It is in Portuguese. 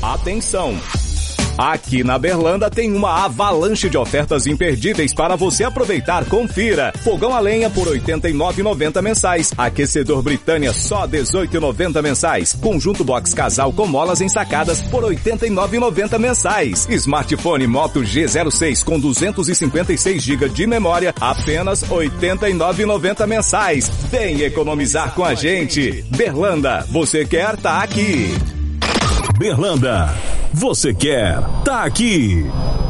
Atenção! Aqui na Berlanda tem uma avalanche de ofertas imperdíveis para você aproveitar. Confira. Fogão a lenha por R$ 89,90 mensais. Aquecedor Britânia só R$ 18,90 mensais. Conjunto box casal com molas ensacadas por R$ 89,90 mensais. Smartphone Moto G06 com 256 GB de memória, apenas R$ 89,90 mensais. Vem economizar com a gente. Berlanda, você quer tá aqui. Berlanda, você quer tá aqui.